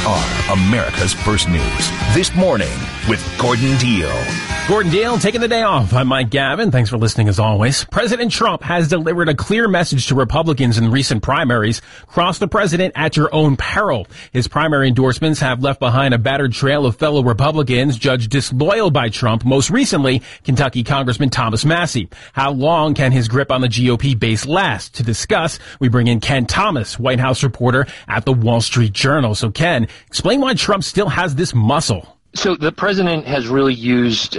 are America's First News. This morning with Gordon Deal. Gordon Deal taking the day off. I'm Mike Gavin. Thanks for listening as always. President Trump has delivered a clear message to Republicans in recent primaries. Cross the president at your own peril. His primary endorsements have left behind a battered trail of fellow Republicans judged disloyal by Trump, most recently Kentucky Congressman Thomas Massie. How long can his grip on the GOP base last? To discuss, we bring in Ken Thomas, White House reporter at the Wall Street Journal. So Ken, explain why Trump still has this muscle. So the president has really used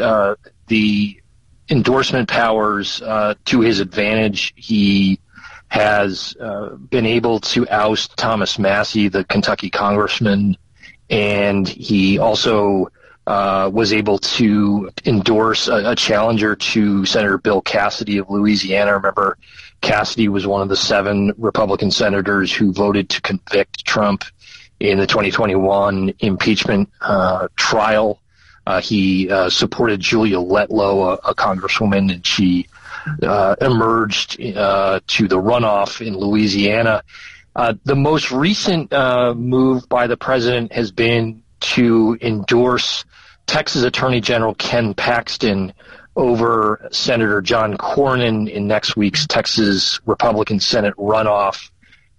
the endorsement powers to his advantage. He has been able to oust Thomas Massie, the Kentucky congressman, and he also was able to endorse a challenger to Senator Bill Cassidy of Louisiana. Remember, Cassidy was one of the 7 Republican senators who voted to convict Trump in the 2021 impeachment trial. He supported Julia Letlow, a congresswoman, and she emerged to the runoff in Louisiana. The most recent move by the president has been to endorse Texas Attorney General Ken Paxton over Senator John Cornyn in next week's Texas Republican Senate runoff.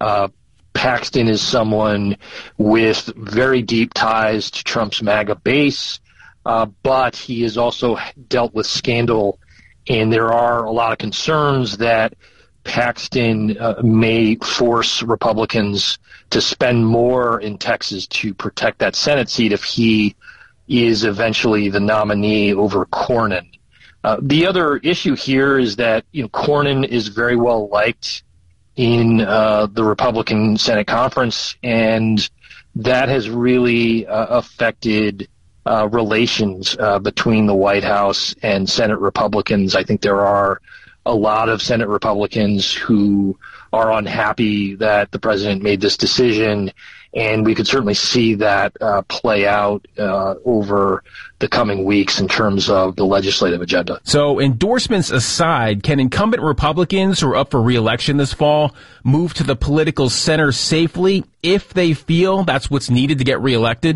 Paxton is someone with very deep ties to Trump's MAGA base, but he has also dealt with scandal, and there are a lot of concerns that Paxton may force Republicans to spend more in Texas to protect that Senate seat if he is eventually the nominee over Cornyn. The other issue here is that Cornyn is very well liked in the Republican Senate conference, and that has really affected relations between the White House and Senate Republicans. I think there are a lot of Senate Republicans who are unhappy that the president made this decision, and we could certainly see that play out over the coming weeks in terms of the legislative agenda. So endorsements aside, can incumbent Republicans who are up for re-election this fall move to the political center safely if they feel that's what's needed to get reelected?